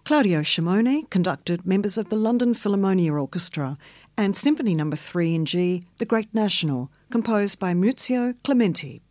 Claudio Scimone conducted members of the London Philharmonia Orchestra and Symphony No. 3 in G, The Great National, composed by Muzio Clementi.